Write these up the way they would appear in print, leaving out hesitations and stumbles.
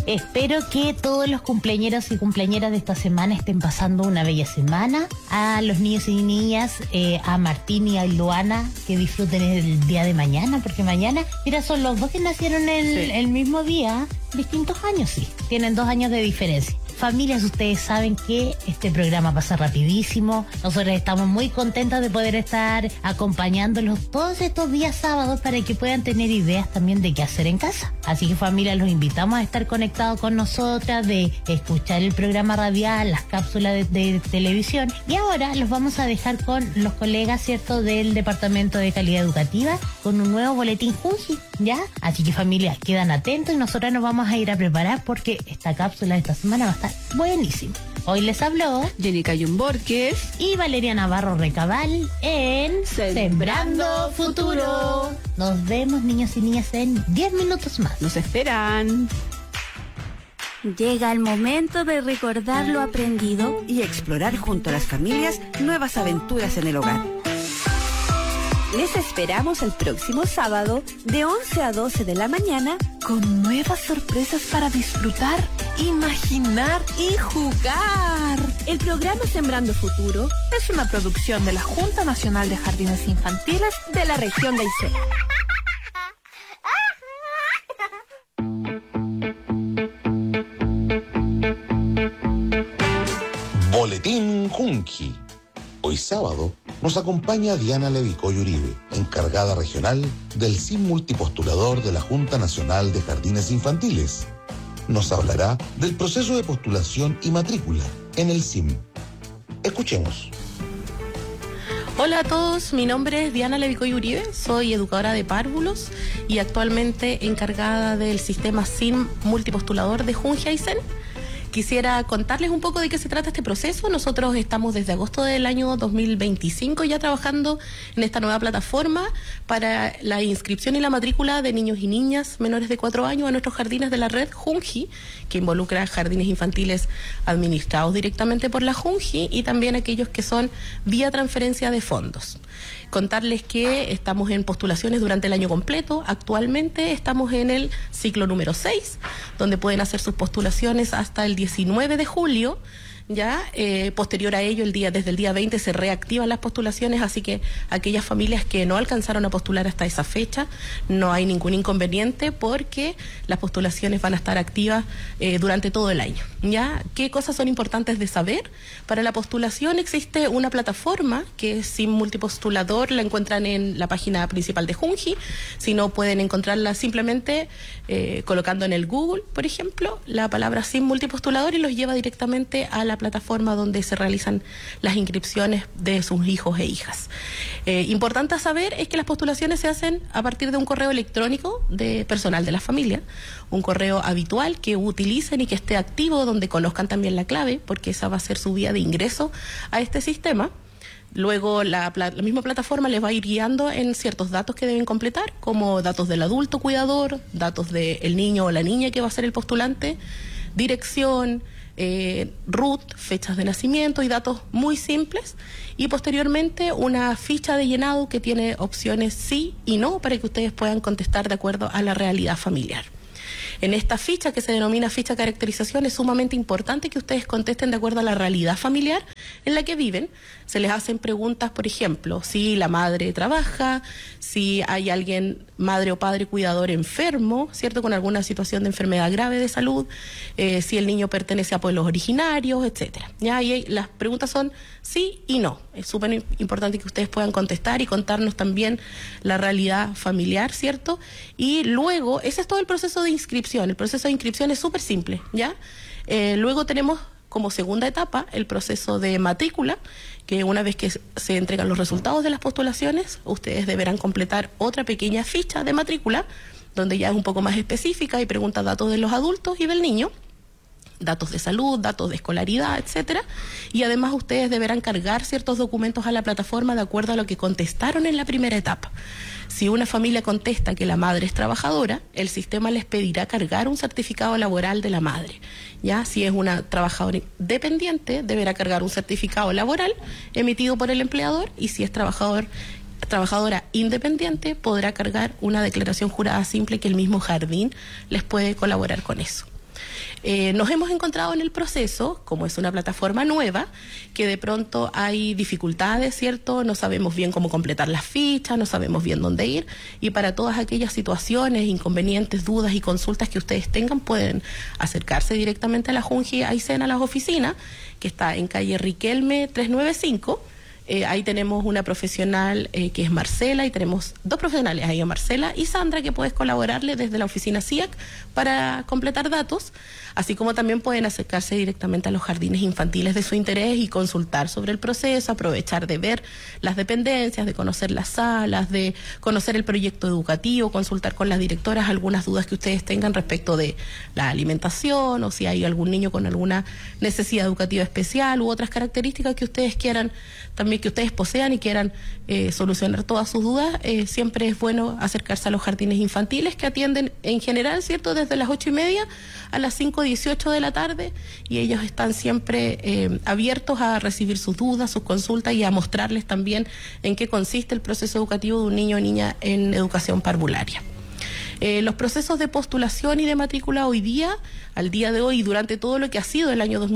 Espero que todos los cumpleañeros y cumpleañeras de esta semana estén pasando una bella semana. A los niños y niñas, a Martín y a Luana, que disfruten el día de mañana, porque mañana, mira, son los dos que nacieron el mismo día, distintos años, sí, tienen 2 años de diferencia. Familias, ustedes saben que este programa pasa rapidísimo. Nosotros estamos muy contentos de poder estar acompañándolos todos estos días sábados para que puedan tener ideas también de qué hacer en casa. Así que, familia, los invitamos a estar conectados con nosotras, de escuchar el programa radial, las cápsulas de televisión. Y ahora los vamos a dejar con los colegas, ¿cierto?, del Departamento de Calidad Educativa, con un nuevo boletín Junji, ¿ya? Así que, familia, quedan atentos y nosotras nos vamos a ir a preparar porque esta cápsula de esta semana va a estar buenísimo. Hoy les habló Jenica Borges y Valeria Navarro Recabal en Sembrando Futuro. Nos vemos, niños y niñas, en 10 minutos más. Nos esperan. Llega el momento de recordar lo aprendido y explorar junto a las familias nuevas aventuras en el hogar. Les esperamos el próximo sábado de 11 a 12 de la mañana con nuevas sorpresas para disfrutar, imaginar y jugar. El programa Sembrando Futuro es una producción de la Junta Nacional de Jardines Infantiles de la región de Aysén. Boletín Junji. Hoy sábado nos acompaña Diana Levicoy Uribe, encargada regional del CIM multipostulador de la Junta Nacional de Jardines Infantiles. Nos hablará del proceso de postulación y matrícula en el CIM. Escuchemos. Hola a todos, mi nombre es Diana Levicoy Uribe, soy educadora de párvulos y actualmente encargada del sistema CIM multipostulador de Junji Aysén. Quisiera contarles un poco de qué se trata este proceso. Nosotros estamos desde agosto del año 2025 ya trabajando en esta nueva plataforma para la inscripción y la matrícula de niños y niñas menores de 4 años a nuestros jardines de la red Junji, que involucra jardines infantiles administrados directamente por la Junji y también aquellos que son vía transferencia de fondos. Contarles que estamos en postulaciones durante el año completo. Actualmente estamos en el ciclo número 6, donde pueden hacer sus postulaciones hasta el 19 de julio. Ya, posterior a ello, desde el día 20 se reactivan las postulaciones, así que aquellas familias que no alcanzaron a postular hasta esa fecha, no hay ningún inconveniente porque las postulaciones van a estar activas durante todo el año. ¿Ya? ¿Qué cosas son importantes de saber? Para la postulación existe una plataforma que es CIM multipostulador, la encuentran en la página principal de Junji, si no pueden encontrarla simplemente colocando en el Google, por ejemplo, la palabra CIM multipostulador y los lleva directamente a la plataforma donde se realizan las inscripciones de sus hijos e hijas. Importante a saber es que las postulaciones se hacen a partir de un correo electrónico de personal de la familia, un correo habitual que utilicen y que esté activo, donde conozcan también la clave, porque esa va a ser su vía de ingreso a este sistema. Luego la misma plataforma les va a ir guiando en ciertos datos que deben completar, como datos del adulto cuidador, datos del niño o la niña que va a ser el postulante, dirección, RUT, fechas de nacimiento y datos muy simples, y posteriormente una ficha de llenado que tiene opciones sí y no para que ustedes puedan contestar de acuerdo a la realidad familiar. En esta ficha, que se denomina ficha de caracterización, es sumamente importante que ustedes contesten de acuerdo a la realidad familiar en la que viven. Se les hacen preguntas, por ejemplo, si la madre trabaja, si hay alguien, madre o padre cuidador enfermo, ¿cierto?, con alguna situación de enfermedad grave de salud, si el niño pertenece a pueblos originarios, etcétera. Ya, y las preguntas son sí y no. Es súper importante que ustedes puedan contestar y contarnos también la realidad familiar, ¿cierto? Y luego, ese es todo el proceso de inscripción. El proceso de inscripción es súper simple, ¿ya? Luego tenemos como segunda etapa el proceso de matrícula, que una vez que se entregan los resultados de las postulaciones, ustedes deberán completar otra pequeña ficha de matrícula, donde ya es un poco más específica y pregunta datos de los adultos y del niño, datos de salud, datos de escolaridad, etcétera, y además ustedes deberán cargar ciertos documentos a la plataforma de acuerdo a lo que contestaron en la primera etapa. Si una familia contesta que la madre es trabajadora, el sistema les pedirá cargar un certificado laboral de la madre. Ya, si es una trabajadora dependiente, deberá cargar un certificado laboral emitido por el empleador, y si es trabajadora independiente, podrá cargar una declaración jurada simple que el mismo jardín les puede colaborar con eso. Nos hemos encontrado en el proceso, como es una plataforma nueva, que de pronto hay dificultades, ¿cierto? No sabemos bien cómo completar las fichas, no sabemos bien dónde ir, y para todas aquellas situaciones, inconvenientes, dudas y consultas que ustedes tengan, pueden acercarse directamente a la Junji Aysén, a las oficinas, que está en calle Riquelme 395. Ahí tenemos una profesional que es Marcela, y tenemos dos profesionales ahí, Marcela y Sandra, que puedes colaborarle desde la oficina CIAC para completar datos, así como también pueden acercarse directamente a los jardines infantiles de su interés y consultar sobre el proceso, aprovechar de ver las dependencias, de conocer las salas, de conocer el proyecto educativo, consultar con las directoras algunas dudas que ustedes tengan respecto de la alimentación, o si hay algún niño con alguna necesidad educativa especial u otras características que ustedes quieran también, que ustedes posean y quieran solucionar todas sus dudas. Siempre es bueno acercarse a los jardines infantiles, que atienden en general, ¿cierto?, desde las 8:30 a las 5:18 de la tarde, y ellos están siempre abiertos a recibir sus dudas, sus consultas, y a mostrarles también en qué consiste el proceso educativo de un niño o niña en educación parvularia. Los procesos de postulación y de matrícula hoy día, al día de hoy y durante todo lo que ha sido el año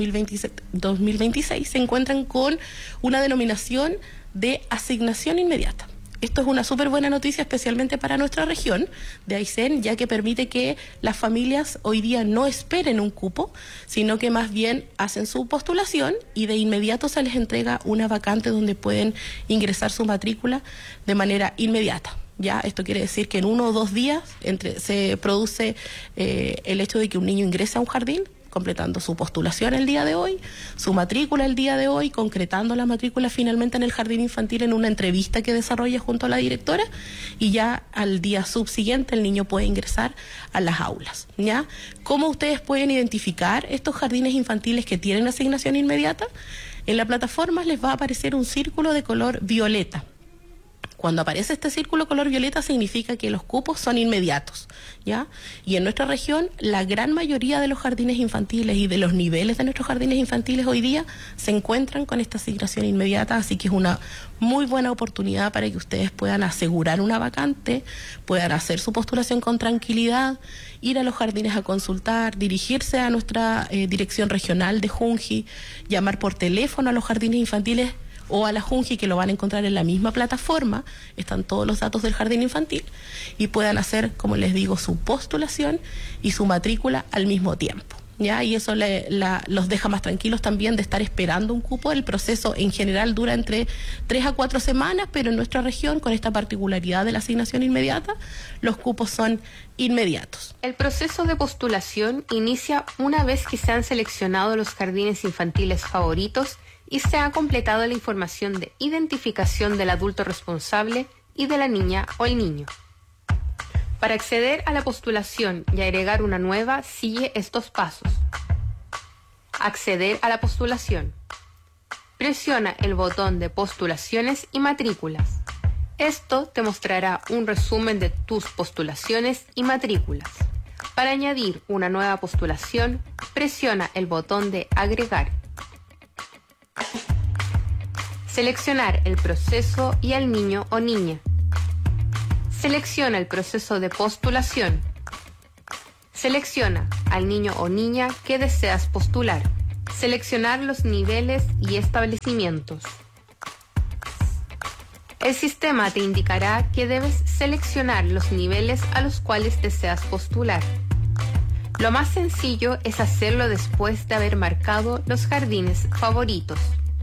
2026, se encuentran con una denominación de asignación inmediata. Esto es una súper buena noticia, especialmente para nuestra región de Aysén, ya que permite que las familias hoy día no esperen un cupo, sino que más bien hacen su postulación y de inmediato se les entrega una vacante donde pueden ingresar su matrícula de manera inmediata. Ya, esto quiere decir que en 1 o 2 días se produce el hecho de que un niño ingrese a un jardín, completando su postulación el día de hoy, su matrícula el día de hoy, concretando la matrícula finalmente en el jardín infantil en una entrevista que desarrolla junto a la directora, y ya al día subsiguiente el niño puede ingresar a las aulas. ¿Ya? ¿Cómo ustedes pueden identificar estos jardines infantiles que tienen asignación inmediata? En la plataforma les va a aparecer un círculo de color violeta. Cuando aparece este círculo color violeta significa que los cupos son inmediatos, ¿ya? Y en nuestra región, la gran mayoría de los jardines infantiles y de los niveles de nuestros jardines infantiles hoy día se encuentran con esta asignación inmediata, así que es una muy buena oportunidad para que ustedes puedan asegurar una vacante, puedan hacer su postulación con tranquilidad, ir a los jardines a consultar, dirigirse a nuestra dirección regional de Junji, llamar por teléfono a los jardines infantiles o a la Junji, que lo van a encontrar en la misma plataforma, están todos los datos del jardín infantil, y puedan hacer, como les digo, su postulación y su matrícula al mismo tiempo. ¿Ya? Y eso los deja más tranquilos también de estar esperando un cupo. El proceso en general dura entre 3 a 4 semanas, pero en nuestra región, con esta particularidad de la asignación inmediata, los cupos son inmediatos. El proceso de postulación inicia una vez que se han seleccionado los jardines infantiles favoritos y se ha completado la información de identificación del adulto responsable y de la niña o el niño. Para acceder a la postulación y agregar una nueva, sigue estos pasos. Acceder a la postulación. Presiona el botón de postulaciones y matrículas. Esto te mostrará un resumen de tus postulaciones y matrículas. Para añadir una nueva postulación, presiona el botón de agregar. Seleccionar el proceso y al niño o niña. Selecciona el proceso de postulación. Selecciona al niño o niña que deseas postular. Seleccionar los niveles y establecimientos. El sistema te indicará que debes seleccionar los niveles a los cuales deseas postular. Lo más sencillo es hacerlo después de haber marcado los jardines favoritos.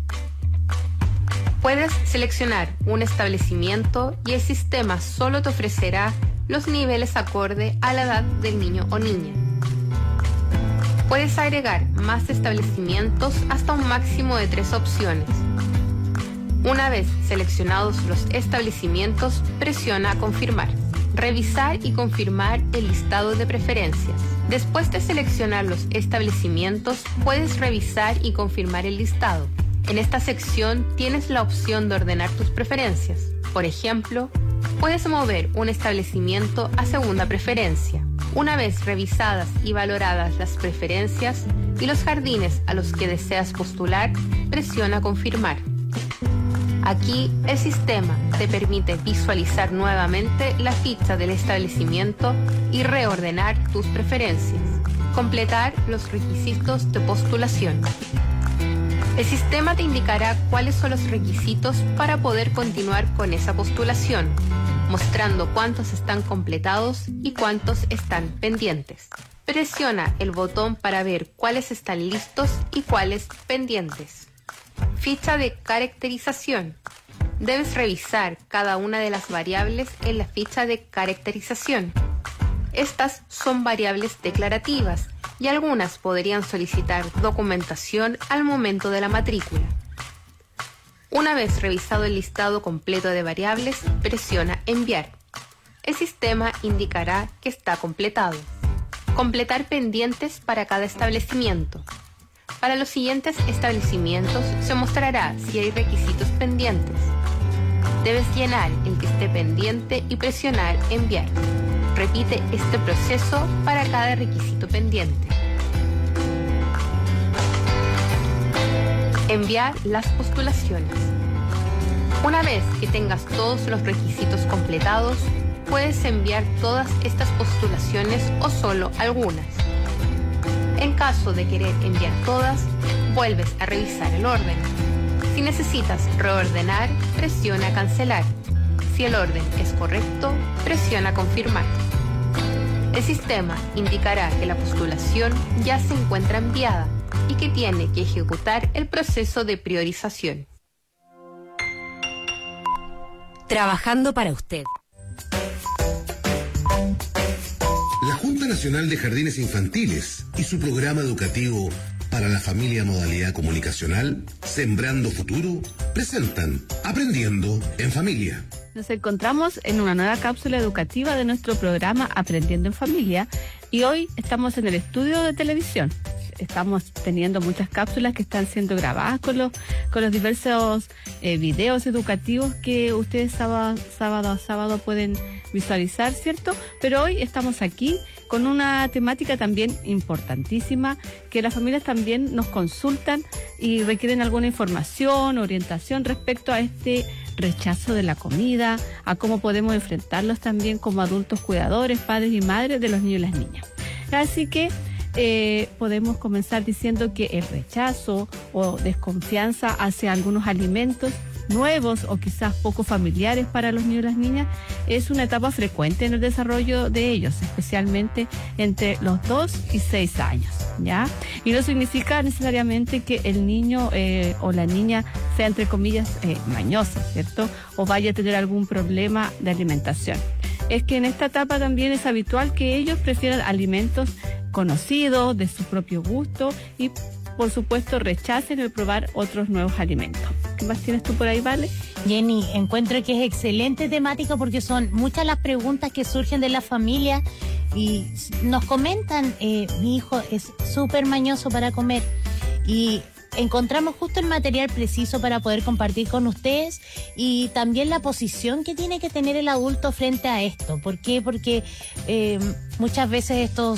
Puedes seleccionar un establecimiento y el sistema solo te ofrecerá los niveles acorde a la edad del niño o niña. Puedes agregar más establecimientos hasta un máximo de 3 opciones. Una vez seleccionados los establecimientos, presiona confirmar. Revisar y confirmar el listado de preferencias. Después de seleccionar los establecimientos, puedes revisar y confirmar el listado. En esta sección tienes la opción de ordenar tus preferencias. Por ejemplo, puedes mover un establecimiento a segunda preferencia. Una vez revisadas y valoradas las preferencias y los jardines a los que deseas postular, presiona confirmar. Aquí el sistema te permite visualizar nuevamente la ficha del establecimiento y reordenar tus preferencias. Completar los requisitos de postulación. El sistema te indicará cuáles son los requisitos para poder continuar con esa postulación, mostrando cuántos están completados y cuántos están pendientes. Presiona el botón para ver cuáles están listos y cuáles pendientes. Ficha de caracterización. Debes revisar cada una de las variables en la ficha de caracterización. Estas son variables declarativas y algunas podrían solicitar documentación al momento de la matrícula. Una vez revisado el listado completo de variables, presiona Enviar. El sistema indicará que está completado. Completar pendientes para cada establecimiento. Para los siguientes establecimientos se mostrará si hay requisitos pendientes. Debes llenar el que esté pendiente y presionar Enviar. Repite este proceso para cada requisito pendiente. Enviar las postulaciones. Una vez que tengas todos los requisitos completados, puedes enviar todas estas postulaciones o solo algunas. En caso de querer enviar todas, vuelves a revisar el orden. Si necesitas reordenar, presiona Cancelar. Si el orden es correcto, presiona Confirmar. El sistema indicará que la postulación ya se encuentra enviada y que tiene que ejecutar el proceso de priorización. Trabajando para usted. La Junta Nacional de Jardines Infantiles y su programa educativo para la familia modalidad comunicacional, Sembrando Futuro, presentan Aprendiendo en Familia. Nos encontramos en una nueva cápsula educativa de nuestro programa Aprendiendo en Familia y hoy estamos en el estudio de televisión. Estamos teniendo muchas cápsulas que están siendo grabadas con los diversos videos educativos que ustedes sábado a sábado pueden visualizar, ¿cierto? Pero hoy estamos aquí con una temática también importantísima que las familias también nos consultan y requieren alguna información, orientación respecto a este rechazo de la comida, a cómo podemos enfrentarlos también como adultos cuidadores, padres y madres de los niños y las niñas. Así que podemos comenzar diciendo que el rechazo o desconfianza hacia algunos alimentos nuevos o quizás poco familiares para los niños y las niñas es una etapa frecuente en el desarrollo de ellos, especialmente entre los 2 y 6 años, ¿ya? Y no significa necesariamente que el niño o la niña sea, entre comillas, mañosa, ¿cierto? O vaya a tener algún problema de alimentación. Es que en esta etapa también es habitual que ellos prefieran alimentos conocidos, de su propio gusto y, por supuesto, rechacen el probar otros nuevos alimentos. ¿Qué más tienes tú por ahí, Vale? Jenny, encuentro que es excelente temática porque son muchas las preguntas que surgen de la familia y nos comentan, mi hijo es súper mañoso para comer y encontramos justo el material preciso para poder compartir con ustedes y también la posición que tiene que tener el adulto frente a esto. ¿Por qué? Porque muchas veces esto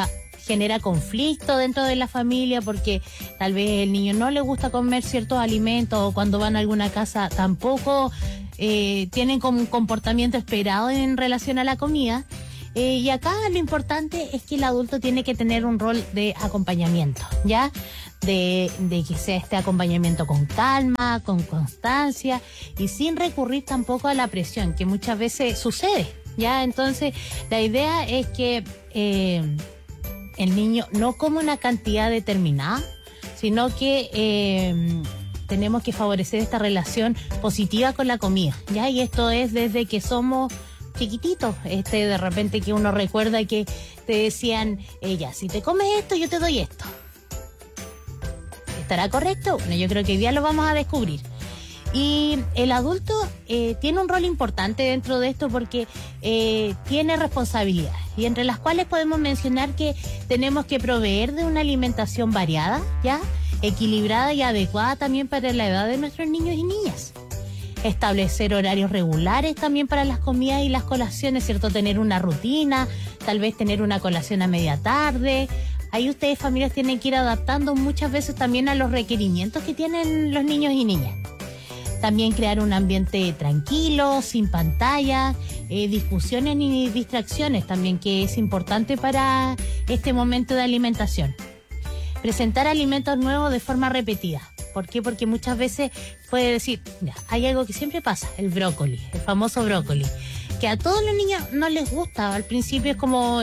genera conflicto dentro de la familia porque tal vez el niño no le gusta comer ciertos alimentos o cuando van a alguna casa tampoco tienen como un comportamiento esperado en relación a la comida. Y acá lo importante es que el adulto tiene que tener un rol de acompañamiento, ¿ya? De que sea este acompañamiento con calma, con constancia y sin recurrir tampoco a la presión, que muchas veces sucede, ¿ya? Entonces, la idea es que el niño no come una cantidad determinada, sino que tenemos que favorecer esta relación positiva con la comida, ¿ya? Y esto es desde que somos chiquititos, de repente que uno recuerda que te decían, ya, si te comes esto, yo te doy esto. ¿Estará correcto? Bueno, yo creo que hoy día lo vamos a descubrir. Y el adulto tiene un rol importante dentro de esto porque tiene responsabilidades, y entre las cuales podemos mencionar que tenemos que proveer de una alimentación variada, ¿ya? Equilibrada y adecuada también para la edad de nuestros niños y niñas. Establecer horarios regulares también para las comidas y las colaciones, ¿cierto? Tener una rutina, tal vez tener una colación a media tarde. Ahí ustedes, familias, tienen que ir adaptando muchas veces también a los requerimientos que tienen los niños y niñas. También crear un ambiente tranquilo, sin pantallas, discusiones ni distracciones también, que es importante para este momento de alimentación. Presentar alimentos nuevos de forma repetida. ¿Por qué? Porque muchas veces puede decir, ya, hay algo que siempre pasa, el brócoli, el famoso brócoli, que a todos los niños no les gusta. Al principio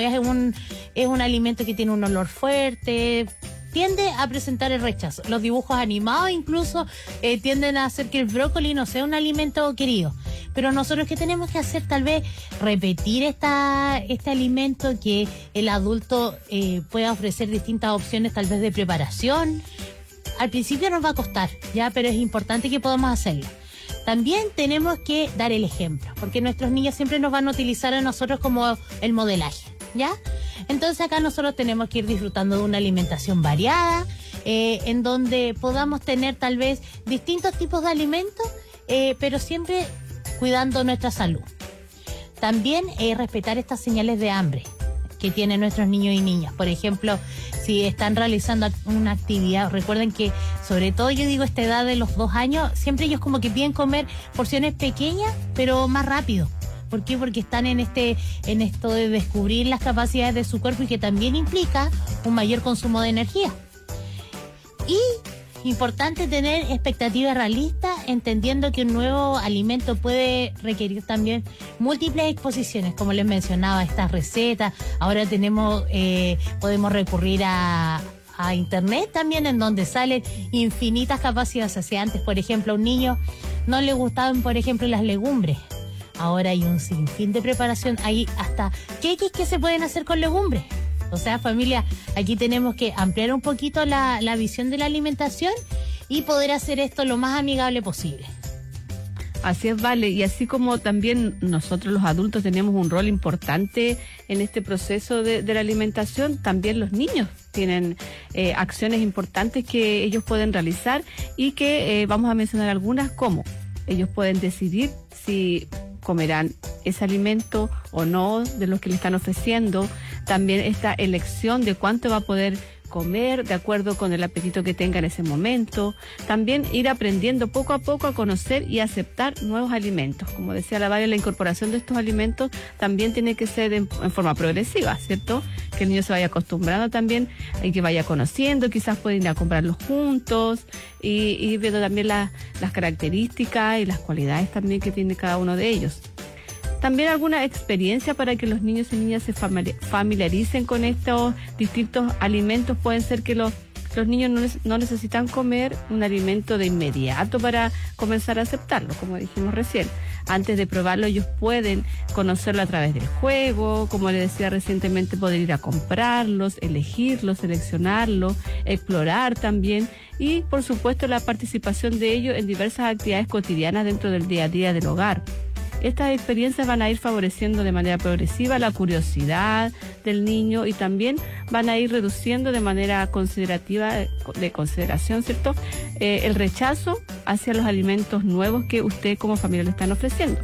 es un alimento que tiene un olor fuerte, tiende a presentar el rechazo. Los dibujos animados incluso tienden a hacer que el brócoli no sea un alimento querido. Pero nosotros, ¿qué tenemos que hacer? Tal vez repetir este alimento, que el adulto pueda ofrecer distintas opciones tal vez de preparación. Al principio nos va a costar, ya, pero es importante que podamos hacerlo. También tenemos que dar el ejemplo, porque nuestros niños siempre nos van a utilizar a nosotros como el modelaje, ¿ya? Entonces acá nosotros tenemos que ir disfrutando de una alimentación variada, en donde podamos tener tal vez distintos tipos de alimentos, pero siempre cuidando nuestra salud. También respetar estas señales de hambre que tienen nuestros niños y niñas. Por ejemplo, si están realizando una actividad, recuerden que sobre todo yo digo esta edad de los 2 años, siempre ellos como que piden comer porciones pequeñas, pero más rápido. ¿Por qué? Porque están en esto de descubrir las capacidades de su cuerpo, y que también implica un mayor consumo de energía. Y importante tener expectativas realistas, entendiendo que un nuevo alimento puede requerir también múltiples exposiciones, como les mencionaba, estas recetas. Ahora podemos recurrir a internet también, en donde salen infinitas capacidades saciantes. Por ejemplo, a un niño no le gustaban, por ejemplo, las legumbres. Ahora hay un sinfín de preparación, hay hasta queques que se pueden hacer con legumbres. O sea, familia, aquí tenemos que ampliar un poquito la visión de la alimentación y poder hacer esto lo más amigable posible. Así es, Vale, y así como también nosotros los adultos tenemos un rol importante en este proceso de la alimentación, también los niños tienen acciones importantes que ellos pueden realizar, y que vamos a mencionar algunas, como ellos pueden decidir si comerán ese alimento o no de los que le están ofreciendo. También esta elección de cuánto va a poder comer de acuerdo con el apetito que tenga en ese momento. También ir aprendiendo poco a poco a conocer y aceptar nuevos alimentos. Como decía la Vale, la incorporación de estos alimentos también tiene que ser en forma progresiva, ¿cierto? Que el niño se vaya acostumbrando también y que vaya conociendo. Quizás pueden ir a comprarlos juntos y viendo también las características y las cualidades también que tiene cada uno de ellos. También alguna experiencia para que los niños y niñas se familiaricen con estos distintos alimentos. Pueden ser que los niños no necesitan comer un alimento de inmediato para comenzar a aceptarlo, como dijimos recién. Antes de probarlo, ellos pueden conocerlo a través del juego, como les decía recientemente, poder ir a comprarlos, elegirlos, seleccionarlos, explorar también, y por supuesto la participación de ellos en diversas actividades cotidianas dentro del día a día del hogar. Estas experiencias van a ir favoreciendo de manera progresiva la curiosidad del niño, y también van a ir reduciendo de manera considerativa, de consideración, ¿cierto?, el rechazo hacia los alimentos nuevos que usted como familia le están ofreciendo.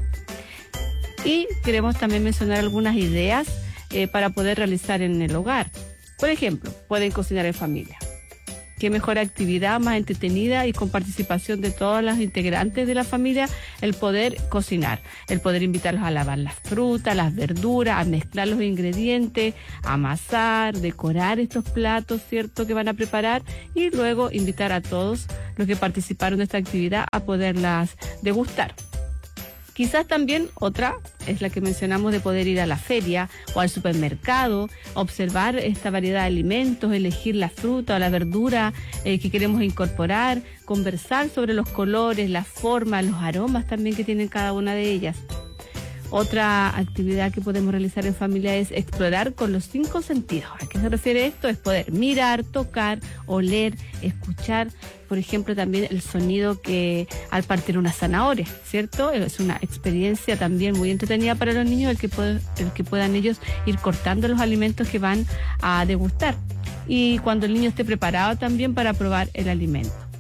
Y queremos también mencionar algunas ideas para poder realizar en el hogar. Por ejemplo, pueden cocinar en familia. Qué mejor actividad, más entretenida y con participación de todas las integrantes de la familia, el poder cocinar, el poder invitarlos a lavar las frutas, las verduras, a mezclar los ingredientes, a amasar, decorar estos platos, ¿cierto?, que van a preparar, y luego invitar a todos los que participaron de esta actividad a poderlas degustar. Quizás también otra es la que mencionamos, de poder ir a la feria o al supermercado, observar esta variedad de alimentos, elegir la fruta o la verdura que queremos incorporar, conversar sobre los colores, las formas, los aromas también que tienen cada una de ellas. Otra actividad que podemos realizar en familia es explorar con los 5 sentidos. ¿A qué se refiere esto? Es poder mirar, tocar, oler, escuchar. Por ejemplo, también el sonido que al partir una zanahoria, ¿cierto? Es una experiencia también muy entretenida para los niños, el que puedan ellos ir cortando los alimentos que van a degustar. Y cuando el niño esté preparado también para probar el alimento.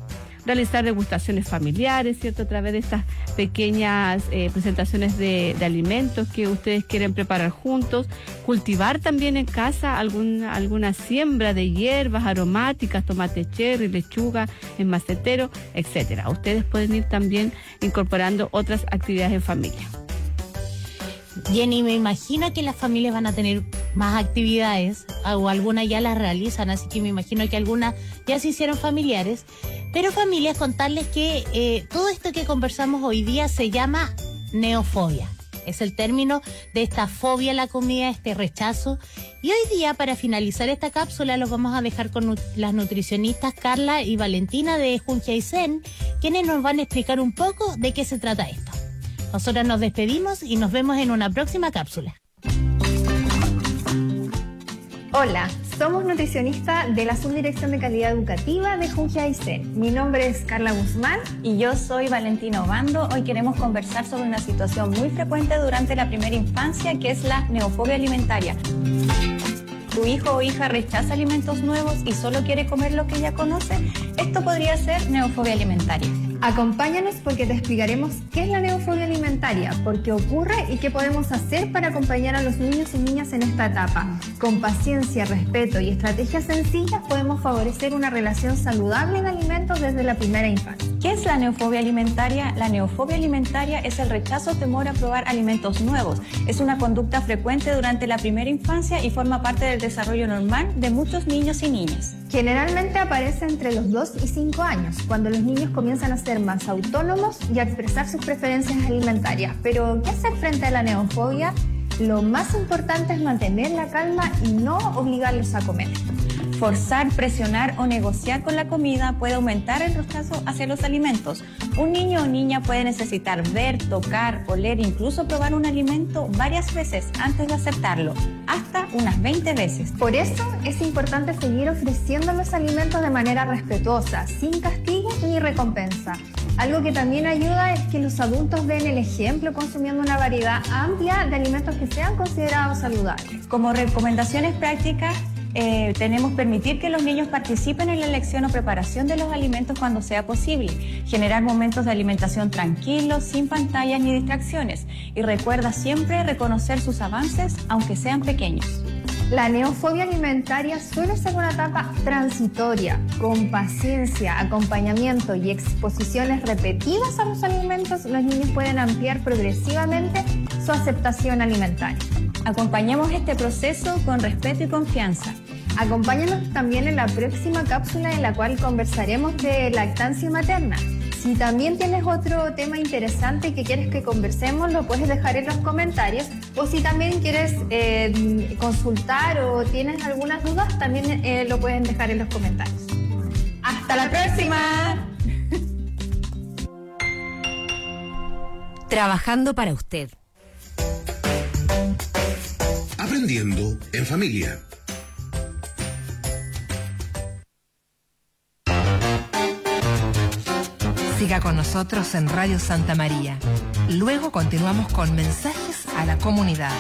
realizar degustaciones familiares, ¿cierto? A través de estas pequeñas presentaciones de alimentos que ustedes quieren preparar juntos, cultivar también en casa alguna siembra de hierbas aromáticas, tomate cherry, lechuga en macetero, etcétera. Ustedes pueden ir también incorporando otras actividades en familia. Jenny, me imagino que las familias van a tener más actividades, o algunas ya las realizan, así que me imagino que algunas ya se hicieron familiares. Pero familias, contarles que todo esto que conversamos hoy día se llama neofobia. Es el término de esta fobia a la comida, este rechazo. Y hoy día, para finalizar esta cápsula, los vamos a dejar con las nutricionistas Carla y Valentina de Junji Aysén, quienes nos van a explicar un poco de qué se trata esto. Nosotras nos despedimos y nos vemos en una próxima cápsula. Hola, somos nutricionistas de la Subdirección de Calidad Educativa de Junji Aysén. Mi nombre es Carla Guzmán. Y yo soy Valentina Obando. Hoy queremos conversar sobre una situación muy frecuente durante la primera infancia, que es la neofobia alimentaria. ¿Tu hijo o hija rechaza alimentos nuevos y solo quiere comer lo que ya conoce? Esto podría ser neofobia alimentaria. Acompáñanos porque te explicaremos qué es la neofobia alimentaria, por qué ocurre y qué podemos hacer para acompañar a los niños y niñas en esta etapa. Con paciencia, respeto y estrategias sencillas podemos favorecer una relación saludable en alimentos desde la primera infancia. ¿Qué es la neofobia alimentaria? La neofobia alimentaria es el rechazo o temor a probar alimentos nuevos. Es una conducta frecuente durante la primera infancia y forma parte del desarrollo normal de muchos niños y niñas. Generalmente aparece entre los 2 y 5 años, cuando los niños comienzan a ser más autónomos y a expresar sus preferencias alimentarias. Pero, ¿qué hacer frente a la neofobia? Lo más importante es mantener la calma y no obligarlos a comer. Forzar, presionar o negociar con la comida puede aumentar el rechazo hacia los alimentos. Un niño o niña puede necesitar ver, tocar, oler, incluso probar un alimento varias veces antes de aceptarlo, hasta unas 20 veces. Por eso es importante seguir ofreciendo los alimentos de manera respetuosa, sin castigo ni recompensa. Algo que también ayuda es que los adultos den el ejemplo consumiendo una variedad amplia de alimentos que sean considerados saludables. Como recomendaciones prácticas, tenemos permitir que los niños participen en la elección o preparación de los alimentos cuando sea posible, generar momentos de alimentación tranquilos, sin pantallas ni distracciones, y recuerda siempre reconocer sus avances, aunque sean pequeños. La neofobia alimentaria suele ser una etapa transitoria. Con paciencia, acompañamiento y exposiciones repetidas a los alimentos, los niños pueden ampliar progresivamente su aceptación alimentaria. Acompañemos este proceso con respeto y confianza. Acompáñanos también en la próxima cápsula en la cual conversaremos de lactancia materna. Si también tienes otro tema interesante que quieres que conversemos, lo puedes dejar en los comentarios. O si también quieres consultar o tienes algunas dudas, también lo pueden dejar en los comentarios. ¡Hasta la próxima! Trabajando para usted. Aprendiendo en familia. Siga con nosotros en Radio Santa María. Luego continuamos con mensajes a la comunidad.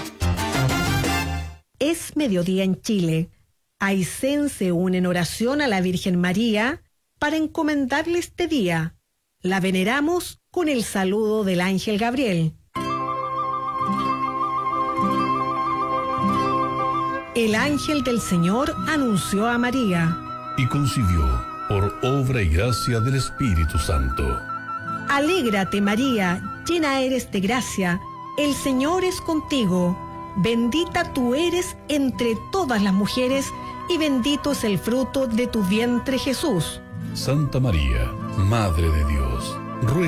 Es mediodía en Chile. Aysén se une en oración a la Virgen María para encomendarle este día. La veneramos con el saludo del ángel Gabriel. El ángel del Señor anunció a María. Y concibió por obra y gracia del Espíritu Santo. Alégrate, María, llena eres de gracia, el Señor es contigo. Bendita tú eres entre todas las mujeres, y bendito es el fruto de tu vientre, Jesús. Santa María, Madre de Dios, ruega